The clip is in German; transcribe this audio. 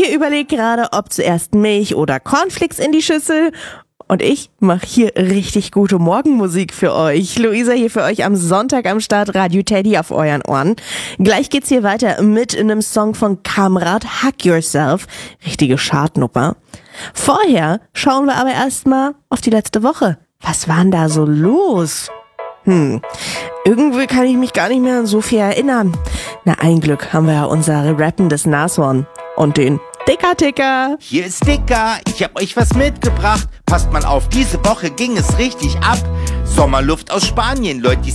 Ihr überlegt gerade, ob zuerst Milch oder Cornflakes in die Schüssel. Und ich mache hier richtig gute Morgenmusik für euch. Luisa hier für euch am Sonntag am Start, Radio Teddy auf euren Ohren. Gleich geht's hier weiter mit einem Song von Kamrat, Hug Yourself. Richtige Chartnummer. Vorher schauen wir aber erstmal auf die letzte Woche. Was war denn da so los? Irgendwie kann ich mich gar nicht mehr an so viel erinnern. Na, ein Glück haben wir ja unser rappendes Nashorn und den Dicker-Ticker. Hier ist Dicker, ich hab euch was mitgebracht. Passt mal auf, diese Woche ging es richtig ab. Sommerluft aus Spanien, Leute, die